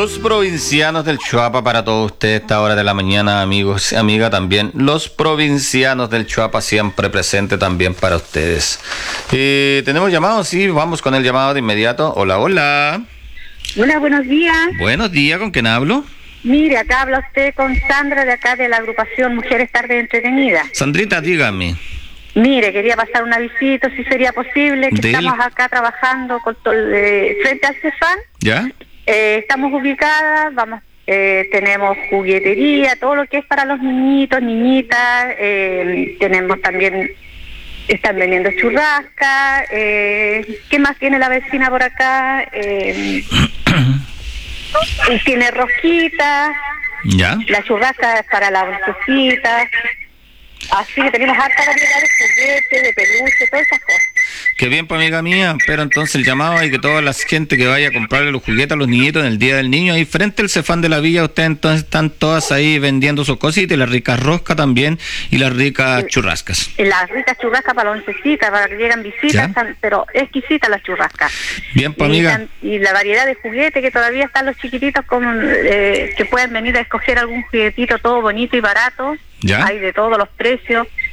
Los provincianos del Chuapa, para todos ustedes, esta hora de la mañana, amigos y amigas también. Los provincianos del Chuapa siempre presente también para ustedes. ¿Tenemos llamados? Sí, vamos con el llamado de inmediato. Hola, hola. Hola, buenos días. Buenos días, ¿con quién hablo? Mire, acá habla usted con Sandra de acá de la agrupación Mujeres Tarde Entretenidas. Sandrita, dígame. Mire, quería pasar una visita, si sería posible, que estamos acá trabajando frente al CEFAN. ¿Ya? Estamos ubicadas, tenemos juguetería, todo lo que es para los niñitos, niñitas, tenemos también, están vendiendo churrasca, ¿qué más tiene la vecina por acá? Tiene rosquitas, ¿ya? La churrasca es para las bolsitas, así que tenemos harta variedad de juguetes, de peluche, todas esas cosas. Qué bien, pues, amiga mía, pero entonces el llamado hay que toda la gente que vaya a comprarle los juguetes a los niñitos en el Día del Niño, ahí frente al Cefán de la Villa, ustedes entonces están todas ahí vendiendo sus cositas, y las ricas roscas también, y las ricas churrascas. Las ricas churrascas para las oncecitas, para que llegan visitas, pero exquisitas las churrascas. Bien, pues, amiga. Y la variedad de juguetes que todavía están los chiquititos, como que pueden venir a escoger algún juguetito todo bonito y barato. ¿Ya? Hay de todos los precios.